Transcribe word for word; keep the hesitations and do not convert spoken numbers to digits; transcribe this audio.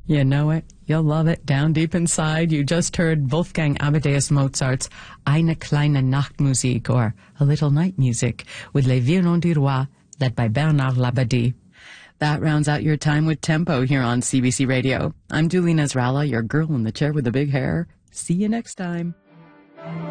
You know it. You'll love it. Down deep inside, you just heard Wolfgang Amadeus Mozart's Eine kleine Nachtmusik, or A Little Night Music, with Les Violons du Roi, led by Bernard Labadie. That rounds out your time with Tempo here on C B C Radio. I'm Julie Nasrallah, your girl in the chair with the big hair. See you next time.